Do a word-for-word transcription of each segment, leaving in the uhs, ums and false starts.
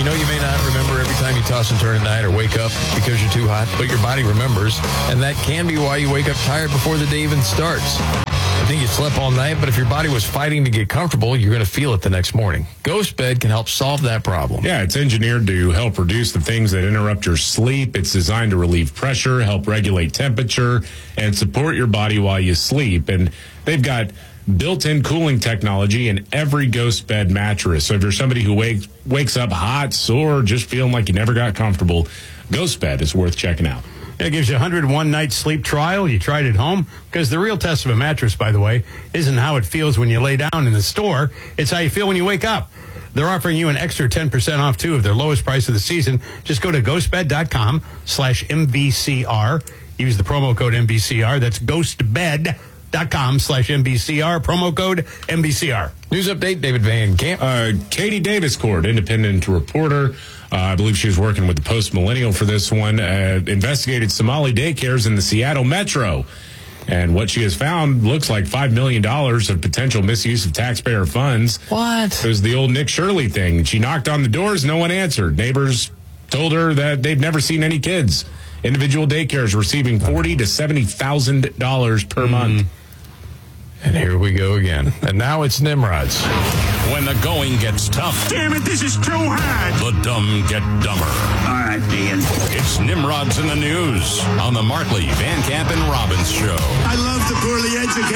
You know, you may not remember every time you toss and turn at night or wake up because you're too hot, but your body remembers, and that can be why you wake up tired before the day even starts. I think you slept all night, but if your body was fighting to get comfortable, you're going to feel it the next morning. Ghost Bed can help solve that problem. Yeah, it's engineered to help reduce the things that interrupt your sleep. It's designed to relieve pressure, help regulate temperature, and support your body while you sleep. And they've got built-in cooling technology in every Ghost Bed mattress. So if you're somebody who wakes wakes up hot, sore, just feeling like you never got comfortable, Ghost Bed is worth checking out. It gives you a one hundred one night sleep trial. You tried it home. Because the real test of a mattress, by the way, isn't how it feels when you lay down in the store. It's how you feel when you wake up. They're offering you an extra ten percent off, too, of their lowest price of the season. Just go to ghostbed.com slash MVCR. Use the promo code M V C R. That's ghostbed.com slash MVCR. Promo code M V C R. News update, David Van Camp. Uh, Katie Davis Court, independent reporter. Uh, I believe she was working with the Post Millennial for this one. Uh, investigated Somali daycares in the Seattle metro. And what she has found looks like five million dollars of potential misuse of taxpayer funds. What? It was the old Nick Shirley thing. She knocked on the doors, no one answered. Neighbors told her that they've never seen any kids. Individual daycares receiving forty thousand to seventy thousand dollars per mm. month. And here we go again. And now it's Nimrod's. When the going gets tough. Damn it, this is too hard. The dumb get dumber. All right, Ian. It's Nimrod's in the News on the Markley, Van Camp, and Robbins Show. I love the poorly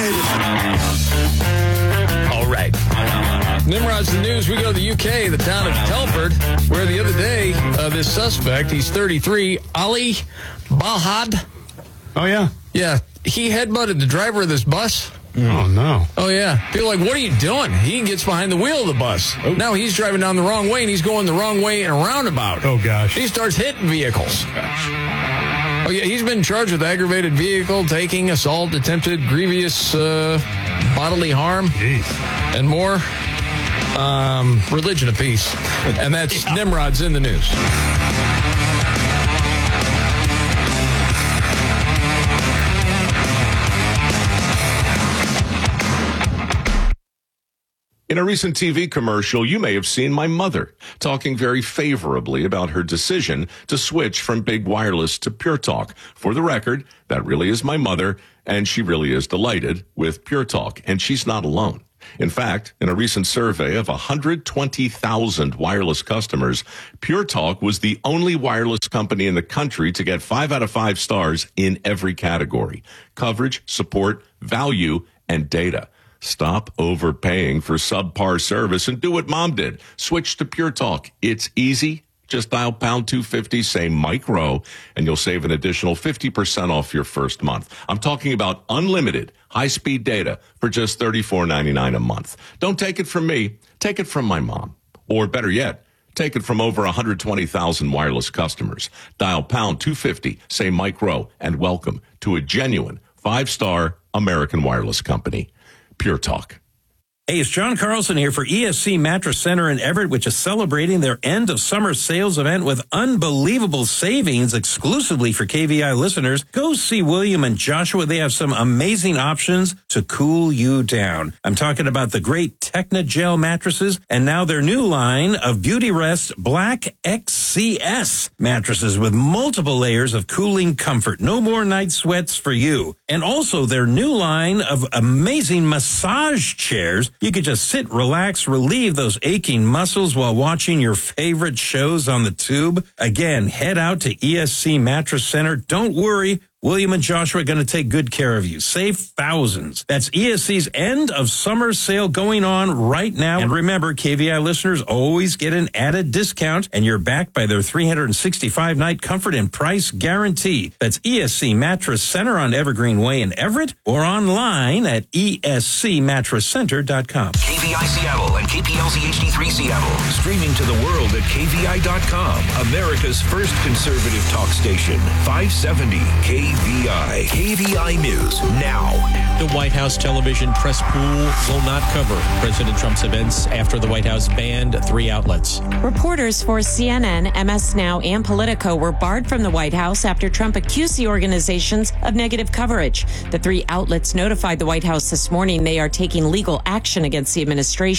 educated. All right. Nimrod's in the News. We go to the U K, the town of Telford, where the other day, uh, this suspect, he's thirty-three, Ali Balhad. Oh, yeah? Yeah. He headbutted the driver of this bus. Oh, no. Oh, yeah. People are like, what are you doing? He gets behind the wheel of the bus. Oh. Now he's driving down the wrong way, and he's going the wrong way in a roundabout. Oh, gosh. He starts hitting vehicles. Oh, yeah, he's been charged with aggravated vehicle taking, assault, attempted grievous uh, bodily harm, Jeez. and more. Um, religion of peace. And that's yeah. Nimrod's in the News. In a recent T V commercial, you may have seen my mother talking very favorably about her decision to switch from big wireless to Pure Talk. For the record, that really is my mother, and she really is delighted with Pure Talk, and she's not alone. In fact, in a recent survey of one hundred twenty thousand wireless customers, Pure Talk was the only wireless company in the country to get five out of five stars in every category: coverage, support, value, and data. Stop overpaying for subpar service and do what Mom did. Switch to Pure Talk. It's easy. Just dial pound two fifty, say Mike Rowe, and you'll save an additional fifty percent off your first month. I'm talking about unlimited high-speed data for just thirty-four ninety-nine a month. Don't take it from me. Take it from my mom. Or better yet, take it from over one hundred twenty thousand wireless customers. Dial pound two fifty, say Mike Rowe, and welcome to a genuine five-star American wireless company. Pure Talk. Hey, it's John Carlson here for E S C Mattress Center in Everett, which is celebrating their end of summer sales event with unbelievable savings exclusively for K V I listeners. Go see William and Joshua. They have some amazing options to cool you down. I'm talking about the great Technogel mattresses and now their new line of Beauty Rest Black X C S mattresses with multiple layers of cooling comfort. No more night sweats for you. And also their new line of amazing massage chairs. You could just sit, relax, relieve those aching muscles while watching your favorite shows on the tube. Again, head out to E S C Mattress Center. Don't worry. William and Joshua are going to take good care of you. Save thousands. That's E S C's end of summer sale going on right now. And remember, K V I listeners always get an added discount, and you're backed by their three hundred sixty-five night comfort and price guarantee. That's E S C Mattress Center on Evergreen Way in Everett or online at E S C mattress center dot com. K V I Seattle and K P L Z H D three Seattle. Streaming to the world at K V I dot com. America's first conservative talk station. five seventy K V I. K V I News now. The White House television press pool will not cover President Trump's events after the White House banned three outlets. Reporters for C N N, M S Now, and Politico were barred from the White House after Trump accused the organizations of negative coverage. The three outlets notified the White House this morning they are taking legal action against the administration.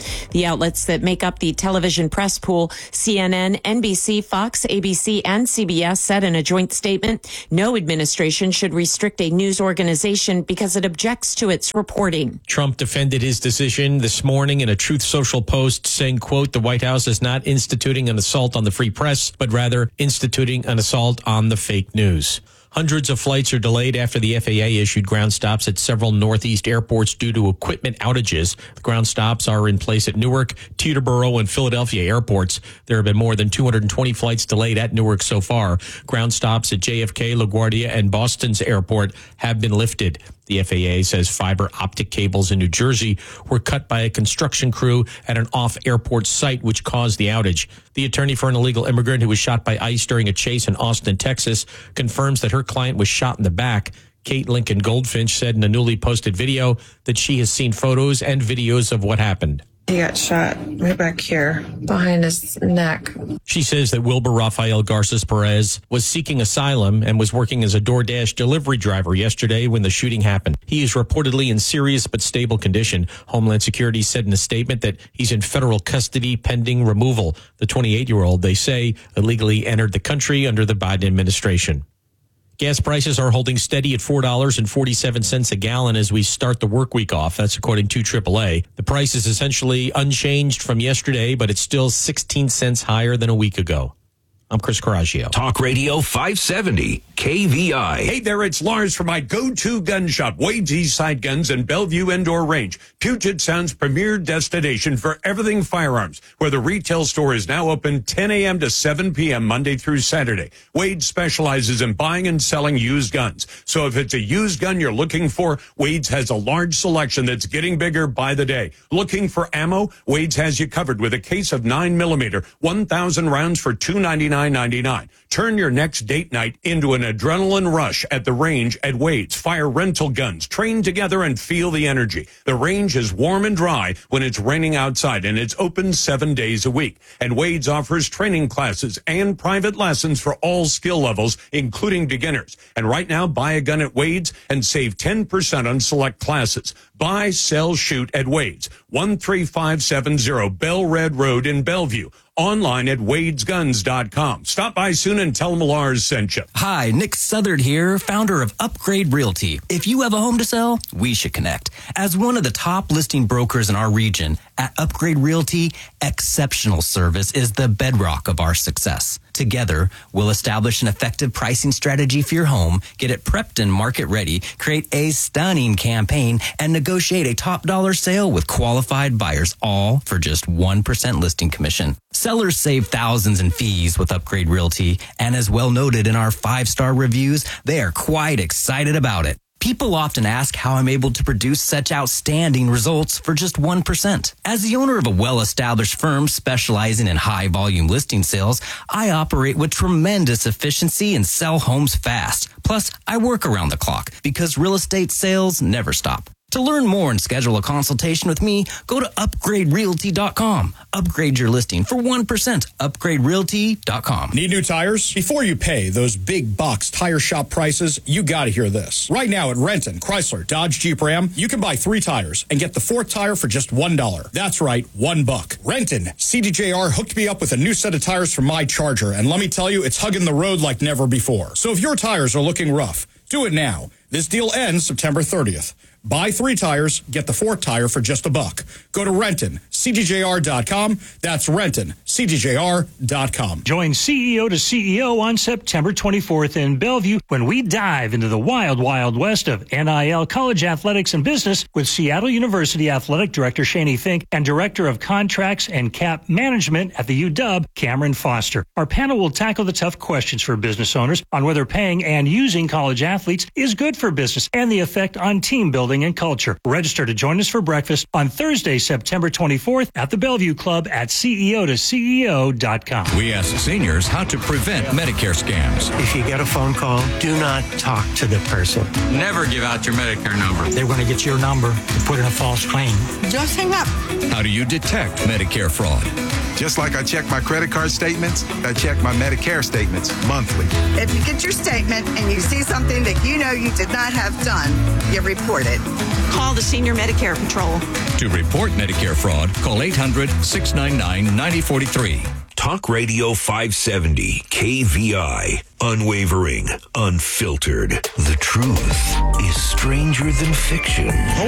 The outlets that make up the television press pool, C N N, N B C, Fox, A B C, and C B S, said in a joint statement, no administration should restrict a news organization because it objects to its reporting. Trump defended his decision this morning in a Truth Social post saying, quote, the White House is not instituting an assault on the free press, but rather instituting an assault on the fake news. Hundreds of flights are delayed after the F A A issued ground stops at several Northeast airports due to equipment outages. The ground stops are in place at Newark, Teterboro, and Philadelphia airports. There have been more than two hundred twenty flights delayed at Newark so far. Ground stops at J F K, LaGuardia, and Boston's airport have been lifted. The F A A says fiber optic cables in New Jersey were cut by a construction crew at an off-airport site, which caused the outage. The attorney for an illegal immigrant who was shot by ICE during a chase in Austin, Texas, confirms that her client was shot in the back. Kate Lincoln Goldfinch said in a newly posted video that she has seen photos and videos of what happened. He got shot right back here, behind his neck. She says that Wilbur Rafael Garces Perez was seeking asylum and was working as a DoorDash delivery driver yesterday when the shooting happened. He is reportedly in serious but stable condition. Homeland Security said in a statement that he's in federal custody pending removal. The twenty-eight-year-old, they say, illegally entered the country under the Biden administration. Gas prices are holding steady at four dollars and forty-seven cents a gallon as we start the work week off. That's according to triple A. The price is essentially unchanged from yesterday, but it's still sixteen cents higher than a week ago. I'm Chris Coraggio. Talk Radio five seventy, K V I. Hey there, it's Lars from my go-to gun shop, Wade's Eastside Guns and Bellevue Indoor Range, Puget Sound's premier destination for everything firearms, where the retail store is now open ten a.m. to seven p.m. Monday through Saturday. Wade specializes in buying and selling used guns. So if it's a used gun you're looking for, Wade's has a large selection that's getting bigger by the day. Looking for ammo? Wade's has you covered with a case of nine millimeter, one thousand rounds for two ninety-nine ninety-nine. Turn your next date night into an adrenaline rush at the range at Wade's. Fire rental guns, train together and feel the energy. The range is warm and dry when it's raining outside, and it's open seven days a week. And Wade's offers training classes and private lessons for all skill levels, including beginners. And right now, buy a gun at Wade's and save ten percent on select classes. Buy, sell, shoot at Wade's. one three five seven zero Bell Red Road in Bellevue. Online at wades guns dot com. Stop by soon and tell them Lars sent you. Hi, Nick Southard here, founder of Upgrade Realty. If you have a home to sell, we should connect. As one of the top listing brokers in our region, at Upgrade Realty, exceptional service is the bedrock of our success. Together, we'll establish an effective pricing strategy for your home, get it prepped and market ready, create a stunning campaign, and negotiate a top dollar sale with qualified buyers, all for just one percent listing commission. Sellers save thousands in fees with Upgrade Realty, and as well noted in our five-star reviews, they are quite excited about it. People often ask how I'm able to produce such outstanding results for just one percent. As the owner of a well-established firm specializing in high-volume listing sales, I operate with tremendous efficiency and sell homes fast. Plus, I work around the clock because real estate sales never stop. To learn more and schedule a consultation with me, go to upgrade realty dot com. Upgrade your listing for one percent. upgrade realty dot com. Need new tires? Before you pay those big box tire shop prices, you got to hear this. Right now at Renton, Chrysler, Dodge, Jeep, Ram, you can buy three tires and get the fourth tire for just one dollar. That's right, one buck. Renton, C D J R hooked me up with a new set of tires for my Charger, and let me tell you, it's hugging the road like never before. So if your tires are looking rough, do it now. This deal ends September thirtieth. Buy three tires, get the fourth tire for just a buck. Go to Renton, C D J R dot com. That's Renton, C D J R dot com. Join C E O to C E O on September twenty-fourth in Bellevue when we dive into the wild, wild west of N I L, college athletics, and business with Seattle University Athletic Director Shani Fink and Director of Contracts and Cap Management at the U W, Cameron Foster. Our panel will tackle the tough questions for business owners on whether paying and using college athletes is good for business and the effect on team building and culture. Register to join us for breakfast on Thursday, September twenty-fourth at the Bellevue Club at C E O to C E O dot com. We ask seniors how to prevent Medicare scams. If you get a phone call, do not talk to the person. Never give out your Medicare number. They're going to get your number and put in a false claim. Just hang up. How do you detect Medicare fraud? Just like I check my credit card statements, I check my Medicare statements monthly. If you get your statement and you see something that you know you did not have done, you report it. Call the Senior Medicare Patrol. To report Medicare fraud, call eight hundred, six nine nine, nine oh four three. Talk Radio five seventy, K V I. Unwavering, unfiltered. The truth is stranger than fiction.